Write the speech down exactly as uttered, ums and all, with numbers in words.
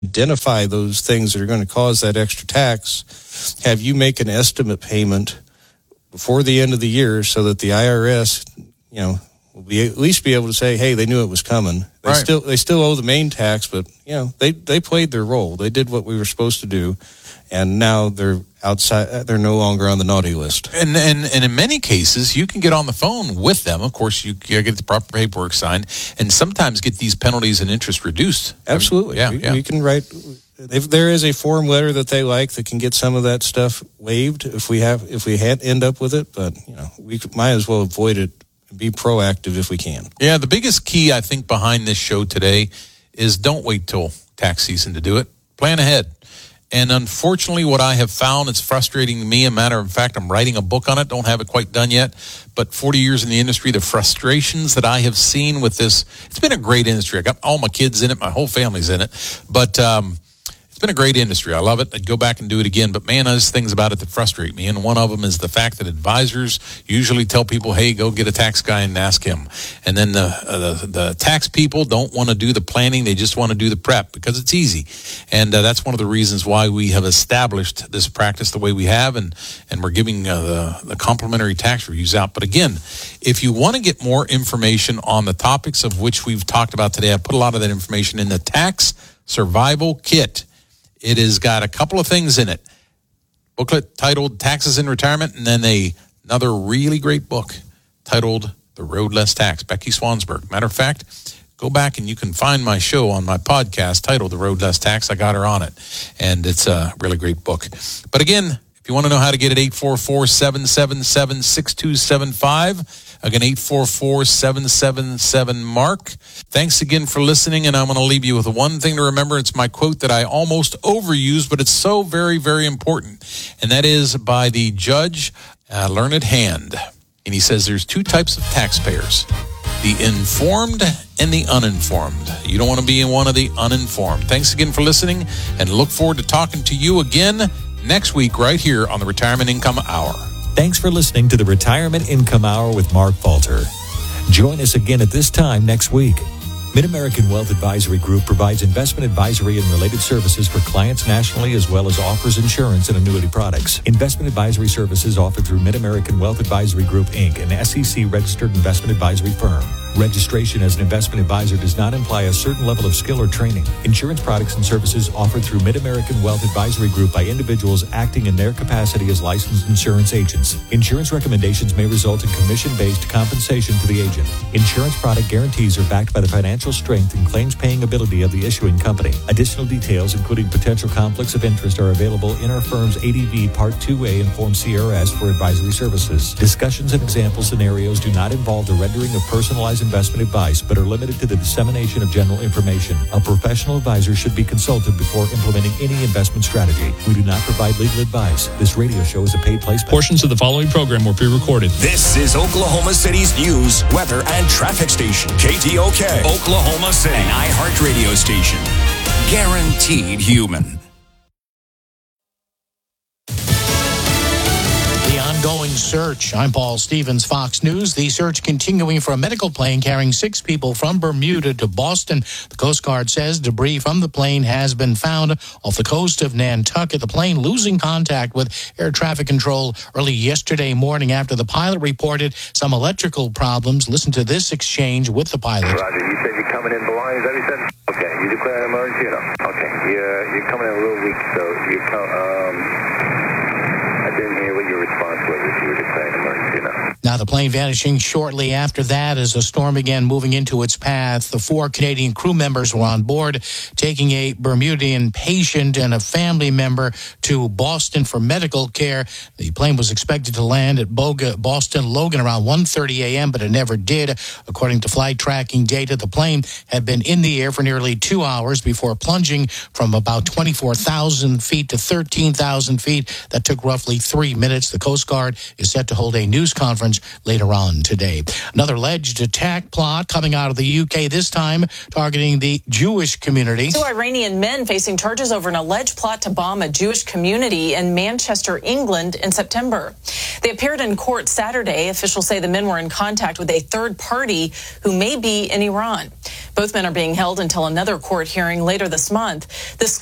identify those things that are going to cause that extra tax, have you make an estimate payment before the end of the year so that the I R S, you know, will be at least be able to say, hey, they knew it was coming. They right. still they still owe the main tax, but you know, they they played their role. They did what we were supposed to do, and now they're outside. They're no longer on the naughty list. And and and in many cases, you can get on the phone with them. Of course, you, you get the proper paperwork signed, and sometimes get these penalties and interest reduced. Absolutely, I mean, yeah, we, yeah. we can write. If there is a form letter that they like that can get some of that stuff waived, if we have, if we had end up with it, but you know, we might as well avoid it and be proactive if we can. Yeah, the biggest key I think behind this show today is don't wait till tax season to do it. Plan ahead. And unfortunately, what I have found, it's frustrating to me. A matter of fact, I'm writing a book on it. Don't have it quite done yet. But forty years in the industry, the frustrations that I have seen with this, it's been a great industry. I got all my kids in it. My whole family's in it. But um, it's been a great industry. I love it. I'd go back and do it again. But, man, there's things about it that frustrate me. And one of them is the fact that advisors usually tell people, hey, go get a tax guy and ask him. And then the uh, the, the tax people don't want to do the planning. They just want to do the prep because it's easy. And uh, that's one of the reasons why we have established this practice the way we have. And, and we're giving uh, the, the complimentary tax reviews out. But, again, if you want to get more information on the topics of which we've talked about today, I put a lot of that information in the Tax Survival Kit. It has got a couple of things in it. Booklet titled Taxes in Retirement, and then a, another really great book titled The Road Less Tax, Becky Swansburg. Matter of fact, go back and you can find my show on my podcast titled The Road Less Tax. I got her on it, and it's a really great book. But again, if you want to know how to get it, eight four four, seven seven seven, six two seven five. Again, eight four four, seven seven seven, Mark. Thanks again for listening, and I'm going to leave you with one thing to remember. It's my quote that I almost overuse, but it's so very, very important, and that is by the Judge uh, Learned Hand. And he says there's two types of taxpayers, the informed and the uninformed. You don't want to be in one of the uninformed. Thanks again for listening, and look forward to talking to you again next week right here on the Retirement Income Hour. Thanks for listening to the Retirement Income Hour with Mark Falter. Join us again at this time next week. Mid-American Wealth Advisory Group provides investment advisory and related services for clients nationally, as well as offers insurance and annuity products. Investment advisory services offered through Mid-American Wealth Advisory Group, Incorporated, an S E C-registered investment advisory firm. Registration as an investment advisor does not imply a certain level of skill or training. Insurance products and services offered through Mid-American Wealth Advisory Group by individuals acting in their capacity as licensed insurance agents. Insurance recommendations may result in commission-based compensation to the agent. Insurance product guarantees are backed by the financial strength and claims-paying ability of the issuing company. Additional details, including potential conflicts of interest, are available in our firm's A D V Part two A and Form C R S for advisory services. Discussions and example scenarios do not involve the rendering of personalized investment advice, but are limited to the dissemination of general information. A professional advisor should be consulted before implementing any investment strategy. We do not provide legal advice. This radio show is a paid placement. Portions of the following program were pre-recorded. This is Oklahoma City's news, weather, and traffic station. K T O K, Oklahoma City, an iHeartRadio station. Guaranteed human. Ongoing search. I'm Paul Stevens, Fox News. The search continuing for a medical plane carrying six people from Bermuda to Boston. The Coast Guard says debris from the plane has been found off the coast of Nantucket. The plane losing contact with air traffic control early yesterday morning after the pilot reported some electrical problems. Listen to this exchange with the pilot. Roger, you said you're coming in blind, is that what you said? Okay, you declare an emergency or no? Okay, you're, you're coming in a little weak, so you come, um... I didn't hear what your response was if you were declaring emergency or not. Now, the plane vanishing shortly after that as the storm began moving into its path. The four Canadian crew members were on board, taking a Bermudian patient and a family member to Boston for medical care. The plane was expected to land at Boga, Boston Logan around one thirty a.m., but it never did. According to flight tracking data, the plane had been in the air for nearly two hours before plunging from about twenty-four thousand feet to thirteen thousand feet. That took roughly three minutes. The Coast Guard is set to hold a news conference news later on today. Another alleged attack plot coming out of the U K, this time targeting the Jewish community. Two Iranian men facing charges over an alleged plot to bomb a Jewish community in Manchester, England in September. They appeared in court Saturday. Officials say the men were in contact with a third party who may be in Iran. Both men are being held until another court hearing later this month. This